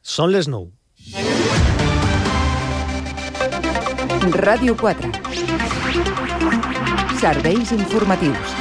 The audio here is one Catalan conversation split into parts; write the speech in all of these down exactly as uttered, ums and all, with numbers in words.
Són les nou. Ràdio quatre. Serveis informatius.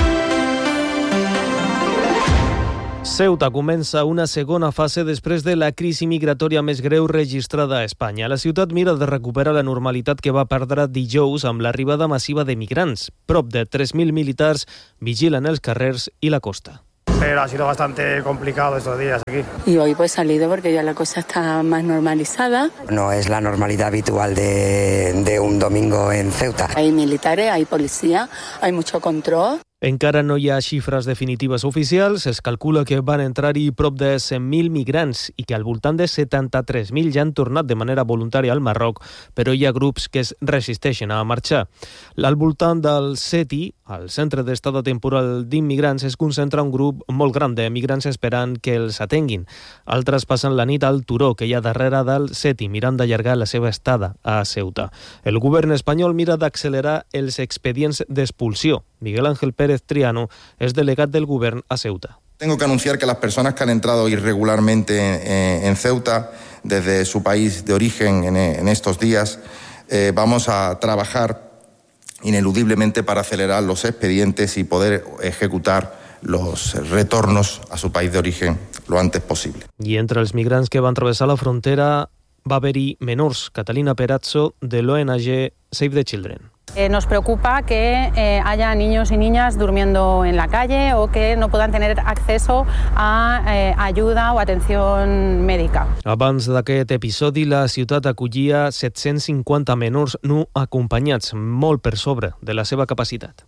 Ceuta comença una segona fase després de la crisi migratòria més greu registrada a Espanya. La ciutat mira de recuperar la normalitat que va perdre dijous amb l'arribada massiva de migrants. Prop de tres mil militars vigilen els carrers i la costa. Pero ha sido bastante complicado estos días aquí. Y hoy pues he salido porque ya la cosa está más normalizada. No es la normalidad habitual de, de un domingo en Ceuta. Hay militares, hay policía, hay mucho control. Encara no hi ha xifres definitives oficials. Es calcula que van entrar-hi prop de cent mil migrants i que al voltant de setanta-tres mil ja han tornat de manera voluntària al Marroc, però hi ha grups que es resisteixen a marxar. Al voltant del CETI, al Centre d'Estada Temporal d'Immigrants, es concentra un grup molt gran de migrants esperant que els atenguin. Altres passen la nit al turó que hi ha darrere del CETI, mirant d'allargar la seva estada a Ceuta. El govern espanyol mira d'accelerar els expedients d'expulsió. Miguel Ángel Pérez Triano es delegat del Gobierno a Ceuta. Tengo que anunciar que las personas que han entrado irregularmente en, en Ceuta desde su país de origen en, en estos días, eh, vamos a trabajar ineludiblemente para acelerar los expedientes y poder ejecutar los retornos a su país de origen lo antes posible. I entre els migrants que van travessar la frontera va haver-hi menors. Catalina Perazzo, de l'O N G Save the Children. Eh, nos preocupa que eh, haya niños y niñas durmiendo en la calle o que no puedan tener acceso a eh, ayuda o atención médica. Abans d'aquest episodi, la ciutat acollia set-cents cinquanta menors no acompanyats, molt per sobre de la seva capacitat.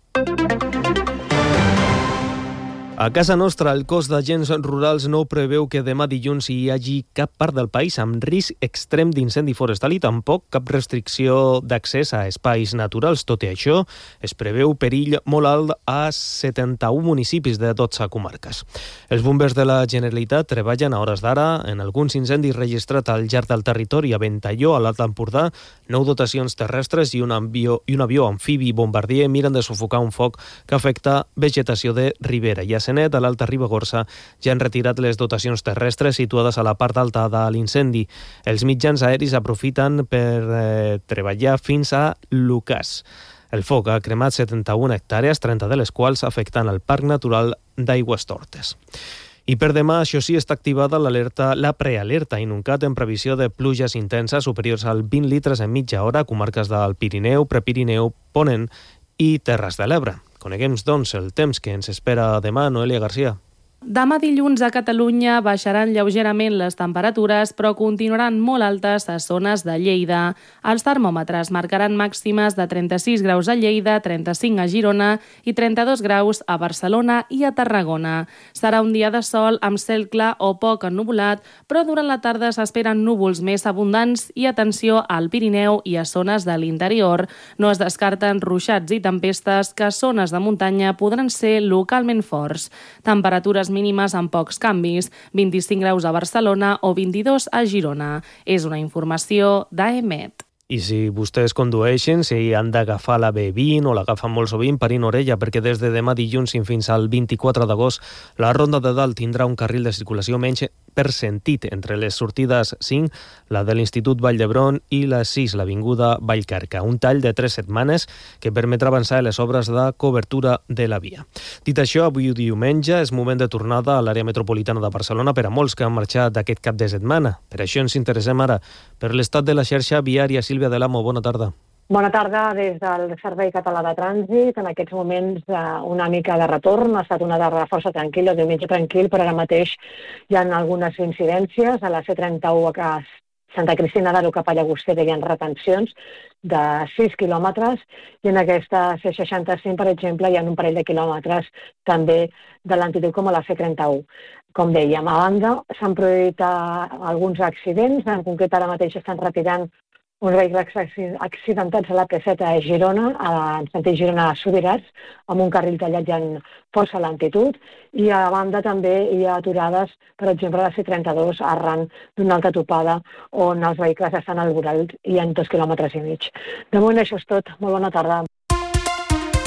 A casa nostra, el cos d'agents rurals no preveu que demà dilluns hi hagi cap part del país amb risc extrem d'incendi forestal i tampoc cap restricció d'accés a espais naturals. Tot i això, es preveu perill molt alt a setanta-un municipis de dotze comarques. Els bombers de la Generalitat treballen a hores d'ara en alguns incendis registrats al llarg del territori. A Ventalló, a l'Alt Empordà, nou dotacions terrestres i un avió, i un avió amfibi bombardier miren de sufocar un foc que afecta vegetació de ribera. I a Senet, a l'Alta Ribagorça, ja han retirat les dotacions terrestres situades a la part alta de l'incendi. Els mitjans aeris aprofiten per eh, treballar fins a Lucàs. El foc ha cremat setanta-una hectàrees, trenta de les quals afectant el Parc Natural d'Aigüestortes. I per demà, això sí, està activada l'alerta, la prealerta Inuncat en previsió de pluges intenses superiors al vint litres en mitja hora a comarques del Pirineu, Prepirineu, Ponent i Terres de l'Ebre. Coneguem, doncs, el temps que ens espera demà. Noelia Garcia. Demà dilluns a Catalunya baixaran lleugerament les temperatures, però continuaran molt altes a zones de Lleida. Els termòmetres marcaran màximes de trenta-sis graus a Lleida, trenta-cinc a Girona i trenta-dos graus a Barcelona i a Tarragona. Serà un dia de sol amb cel clar o poc ennuvolat, però durant la tarda s'esperen núvols més abundants i atenció al Pirineu i a zones de l'interior. No es descarten ruixats i tempestes que a zones de muntanya podran ser localment forts. Temperatures mínimes amb pocs canvis, vint-i-cinc graus a Barcelona o vint-i-dos a Girona. És una informació d'A E M E T. I si vostès condueixen, si han d'agafar la B vint o l'agafen molt sovint, parin orella, perquè des de demà dilluns fins al vint-i-quatre d'agost la Ronda de Dalt tindrà un carril de circulació menys per sentit entre les sortides cinc, la de l'Institut Vall d'Hebron, i la sis, l'Avinguda Vallcarca. Un tall de tres setmanes que permetrà avançar les obres de cobertura de la via. Dit això, avui diumenge és moment de tornada a l'àrea metropolitana de Barcelona per a molts que han marxat d'aquest cap de setmana. Per això ens interessem ara per l'estat de la xarxa viària. Sílvia Delamo, bona tarda. Bona tarda des del Servei Català de Trànsit. En aquests moments una mica de retorn. Ha estat una tarda força tranquil·la, diumenge tranquil, però ara mateix hi ha algunes incidències. A la C trenta-u a Santa Cristina d'Aro cap a Llagostera hi ha retencions de sis quilòmetres i en aquesta C seixanta-cinc, per exemple, hi ha un parell de quilòmetres també de l'antitud com a la C trenta-u. Com dèiem, a banda s'han produït alguns accidents, en concret ara mateix estan retirant uns vehicles accidentats a la P set a Girona, en sentit Girona-Subirats, amb un carril tallat ja en força lentitud, i a banda també hi ha aturades, per exemple, a la C trenta-dos arran d'una altra topada on els vehicles estan al voral i en dos quilòmetres i mig. De moment això és tot. Molt bona tarda.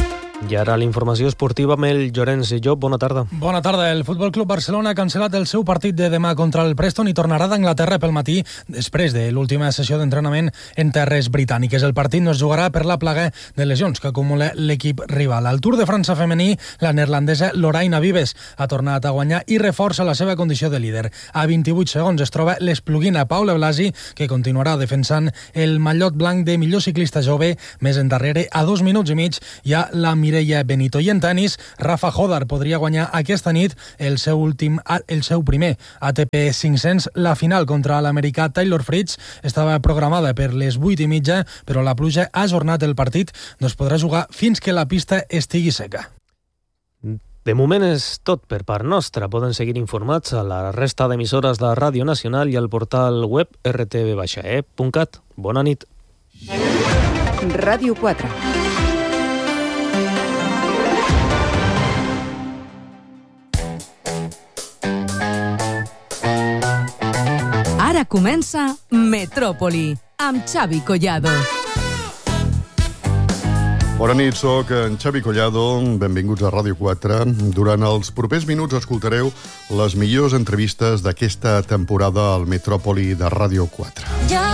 I ara la informació esportiva amb el Llorenç Llop. Bona tarda. Bona tarda. El Futbol Club Barcelona ha cancel·lat el seu partit de demà contra el Preston i tornarà d'Anglaterra pel matí després de l'última sessió d'entrenament en terres britàniques. El partit no es jugarà per la plaga de lesions que acumula l'equip rival. Al Tour de França femení, la neerlandesa Lorraine Vives ha tornat a guanyar i reforça la seva condició de líder. A vint-i-vuit segons es troba l'espluguina Paula Blasi, que continuarà defensant el mallot blanc de millor ciclista jove. Més endarrere, a dos minuts i mig, hi ha la Mireia Benito. I en tenis, Rafa Hodar podria guanyar aquesta nit el seu últim, el seu primer A T P cinc-cents. La final contra l'americà Taylor Fritz estava programada per les vuit i mitja, però la pluja ha ajornat el partit. No es podrà jugar fins que la pista estigui seca. De moment és tot per part nostra. Poden seguir informats a la resta d'emissores de Ràdio Nacional i al portal web r t v e punt cat. Bona nit. Ràdio quatre. Ara comença Metròpoli, amb Xavi Collado. Bona nit, soc en Xavi Collado. Benvinguts a Ràdio quatre. Durant els propers minuts escoltareu les millors entrevistes d'aquesta temporada al Metròpoli de Ràdio quatre.